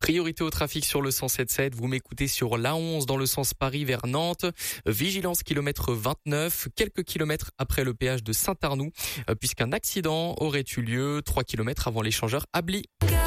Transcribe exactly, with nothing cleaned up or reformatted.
Priorité au trafic sur le cent sept sept. Vous m'écoutez sur l'A onze dans le sens Paris vers Nantes. Vigilance kilomètre vingt-neuf, quelques kilomètres après le péage de Saint-Arnoux, puisqu'un accident aurait eu lieu trois kilomètres avant l'échangeur Abli.